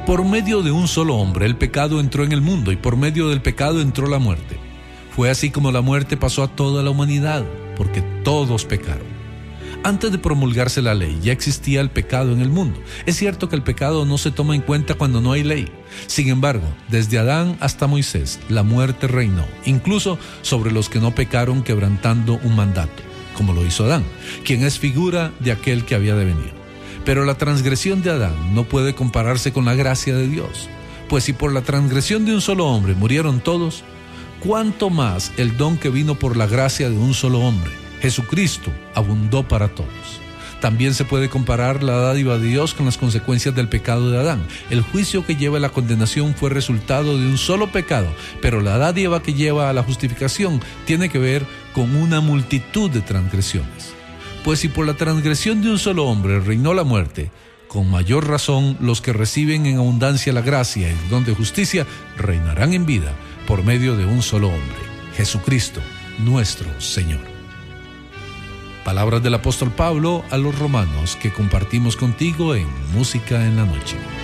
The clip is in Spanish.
Por medio de un solo hombre el pecado entró en el mundo, y por medio del pecado entró la muerte. Fue así como la muerte pasó a toda la humanidad, porque todos pecaron. Antes de promulgarse la ley, ya existía el pecado en el mundo. Es cierto que el pecado no se toma en cuenta cuando no hay ley. Sin embargo, desde Adán hasta Moisés, la muerte reinó, incluso sobre los que no pecaron quebrantando un mandato, como lo hizo Adán, quien es figura de aquel que había de venir. Pero la transgresión de Adán no puede compararse con la gracia de Dios, pues si por la transgresión de un solo hombre murieron todos, ¿cuánto más el don que vino por la gracia de un solo hombre, Jesucristo, abundó para todos? También se puede comparar la dádiva de Dios con las consecuencias del pecado de Adán. El juicio que lleva a la condenación fue resultado de un solo pecado, pero la dádiva que lleva a la justificación tiene que ver con una multitud de transgresiones. Pues si por la transgresión de un solo hombre reinó la muerte, con mayor razón los que reciben en abundancia la gracia y el don de justicia reinarán en vida por medio de un solo hombre, Jesucristo, nuestro Señor. Palabras del apóstol Pablo a los romanos que compartimos contigo en Música en la Noche.